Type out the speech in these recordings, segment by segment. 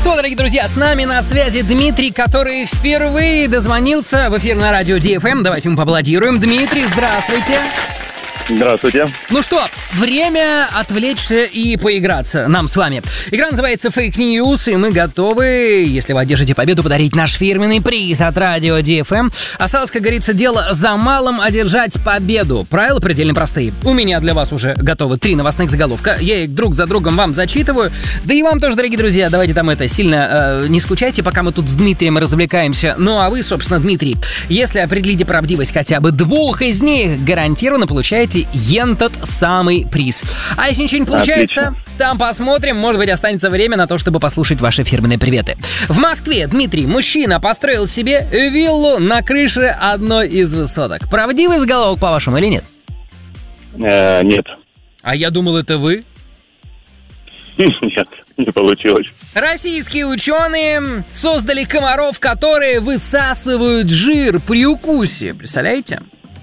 что, дорогие друзья, с нами на связи Дмитрий, который впервые дозвонился в эфир на радио DFM. Давайте ему поаплодируем. Дмитрий, здравствуйте. Здравствуйте. Ну что, время отвлечься и поиграться нам с вами. Игра называется Fake News, и мы готовы, если вы одержите победу, подарить наш фирменный приз от радио DFM. Осталось, как говорится, дело за малым — одержать победу. Правила предельно простые. У меня для вас уже готовы 3 новостных заголовка. Я их друг за другом вам зачитываю. Да и вам тоже, дорогие друзья, давайте там сильно не скучайте, пока мы тут с Дмитрием развлекаемся. Ну а вы, собственно, Дмитрий, если определите правдивость хотя бы 2 из них, гарантированно получаете тот самый приз. А если ничего не получается, отлично, там посмотрим. Может быть, останется время на то, чтобы послушать ваши фирменные приветы. В Москве, Дмитрий, мужчина построил себе виллу на крыше одной из высоток. Правдивый заголовок, по-вашему, или нет? Нет. А я думал, это вы? Нет, не получилось. Российские ученые создали комаров, которые высасывают жир при укусе. Представляете?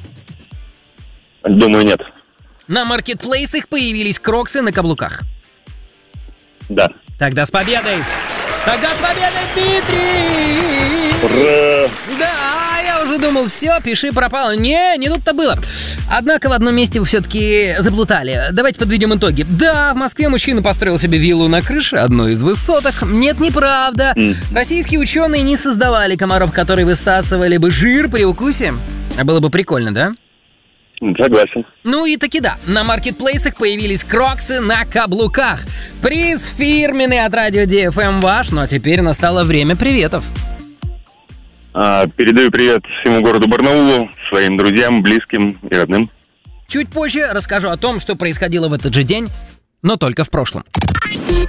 Думаю, нет. На маркетплейсах появились кроксы на каблуках. Да. Тогда с победой! Тогда с победой, Дмитрий! Ура! Да, я уже думал, все, пиши пропало. Не тут-то было. Однако в одном месте вы все-таки заплутали. Давайте подведем итоги. Да, в Москве мужчина построил себе виллу на крыше одной из высоток. Нет, неправда. Российские ученые не создавали комаров, которые высасывали бы жир при укусе. А было бы прикольно, да? Согласен. Ну и таки да, на маркетплейсах появились кроксы на каблуках. Приз фирменный от радио DFM ваш, ну а теперь настало время приветов. Передаю привет всему городу Барнаулу, своим друзьям, близким и родным. Чуть позже расскажу о том, что происходило в этот же день, но только в прошлом.